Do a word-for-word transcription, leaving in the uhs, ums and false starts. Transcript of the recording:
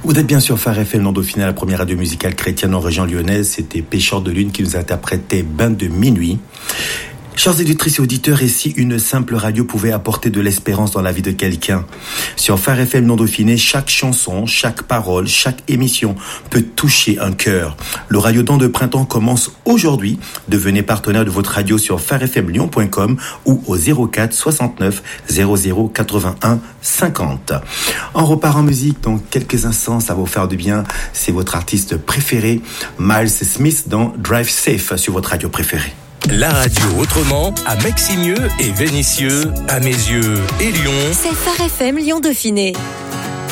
Vous êtes bien sûr Phare F M, Lyon Dauphiné, la première radio musicale chrétienne en région lyonnaise. C'était Pêcheur de Lune qui nous interprétait Bain de minuit. Chers éditrices et auditeurs, et si une simple radio pouvait apporter de l'espérance dans la vie de quelqu'un? Sur Phare F M Lyon Dauphiné, chaque chanson, chaque parole, chaque émission peut toucher un cœur. Le Radiodon de printemps commence aujourd'hui. Devenez partenaire de votre radio sur phare f m lyon point com ou au zéro quatre soixante-neuf zéro zéro quatre-vingt-un cinquante. On repart en musique dans quelques instants, ça va vous faire du bien. C'est votre artiste préféré, Miles Smith, dans Drive Safe sur votre radio préférée. La radio autrement, à Meximieux et Vénissieux, à Mes Yeux et Lyon. C'est Phare F M Lyon Dauphiné.